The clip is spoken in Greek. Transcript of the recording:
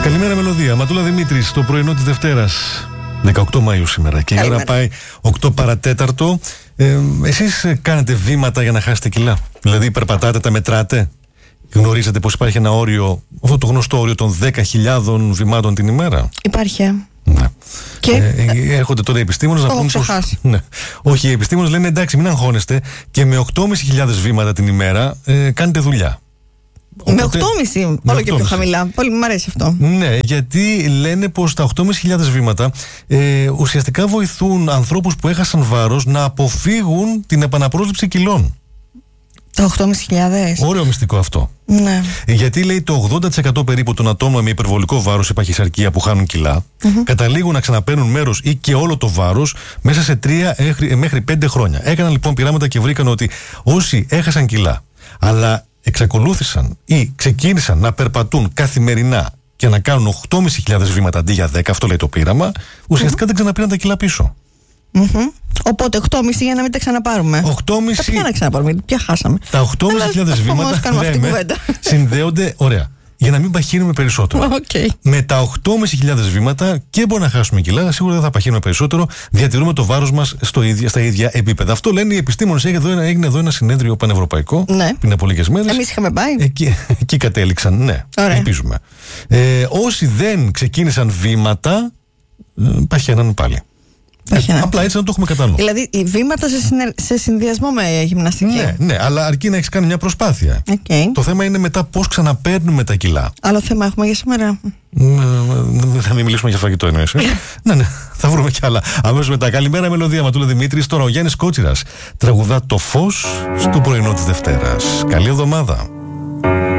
Καλημέρα Μελωδία, Ματούλα Δημήτρης, το πρωινό της Δευτέρας, 18 Μαΐου σήμερα. Και η ώρα πάει 8 παρατέταρτο. Εσείς κάνετε βήματα για να χάσετε κιλά? Δηλαδή περπατάτε, τα μετράτε? Γνωρίζετε πως υπάρχει ένα όριο, αυτό το γνωστό όριο των 10.000 βημάτων την ημέρα? Υπάρχει. Ναι. Και έρχονται τώρα οι επιστήμονες να πούν πως, ναι. Όχι, οι επιστήμονες λένε εντάξει, μην αγχώνεστε, και με 8.500 βήματα την ημέρα κάνετε δουλειά. Με 8,5, όλο και πιο χαμηλά. Πολύ μου αρέσει αυτό. Ναι, γιατί λένε πως τα 8.500 βήματα ουσιαστικά βοηθούν ανθρώπους που έχασαν βάρος να αποφύγουν την επαναπρόσληψη κιλών. Τα 8.500. Ωραίο μυστικό αυτό. Ναι. Γιατί λέει το 80% περίπου των ατόμων με υπερβολικό βάρος ή παχυσαρκία που χάνουν κιλά καταλήγουν να ξαναπαίρνουν μέρος ή και όλο το βάρος μέσα σε 3 μέχρι 5 χρόνια. Έκαναν λοιπόν πειράματα και βρήκαν ότι όσοι έχασαν κιλά αλλά εξακολούθησαν ή ξεκίνησαν να περπατούν καθημερινά και να κάνουν 8.500 βήματα αντί για 10, αυτό λέει το πείραμα, ουσιαστικά δεν ξαναπήραν τα κιλά πίσω. Οπότε 8,5 για να μην τα ξαναπάρουμε. 8,5. Ποια να ξαναπάρουμε, ποια χάσαμε. Τα 8.500 βήματα συνδέονται, ωραία, για να μην παχύνουμε περισσότερο. Με τα 8.500 βήματα και μπορεί να χάσουμε κιλά, σίγουρα δεν θα παχύνουμε περισσότερο, διατηρούμε το βάρος μας στα ίδια επίπεδα. Αυτό λένε οι επιστήμονες. Έγινε εδώ ένα συνέδριο πανευρωπαϊκό πριν από λίγες μέρες. Εμείς είχαμε πάει. Εκεί κατέληξαν, ναι. Ωραία. Ελπίζουμε. Όσοι δεν ξεκίνησαν βήματα, παχαίναν πάλι. Απλά έτσι να το έχουμε κατά νου. Δηλαδή βήματα σε συνδυασμό με γυμναστική. Ναι, αλλά αρκεί να έχεις κάνει μια προσπάθεια. Το θέμα είναι μετά πώς ξαναπαίρνουμε τα κιλά. Άλλο θέμα έχουμε για σήμερα. Θα μην μιλήσουμε για φαγητό, εννοείς? Ναι, θα βρούμε κι άλλα. Αμέσως μετά. Καλημέρα Μελωδία, Ματούλα Δημήτρης. Τώρα ο Γιάννης Κότσιρας τραγουδά το φως στο πρωινό της Δευτέρας. Καλή εβδομάδα.